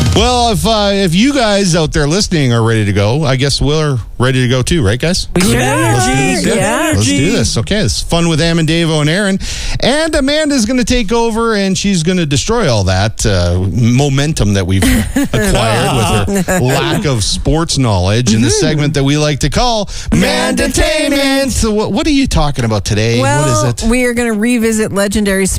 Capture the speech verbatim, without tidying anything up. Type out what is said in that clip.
Well, if uh, if you guys out there listening are ready to go, I guess we're ready to go too, right, guys? Yeah, Let's do this. yeah. Yeah. Let's do this. Okay, it's fun with Am and Davo and Aaron. And Amanda's going to take over, and she's going to destroy all that uh, momentum that we've acquired with her lack of sports knowledge in the segment that we like to call Mandatainment. So what, what are you talking about today? Well, what is it? we are going to revisit legendary